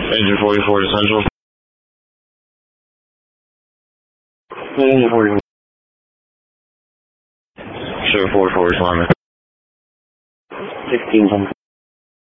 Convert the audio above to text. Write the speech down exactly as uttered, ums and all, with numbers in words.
Engine forty-four to Central. Engine forty-four. Sure, forty-four to Lima. sixteen ten.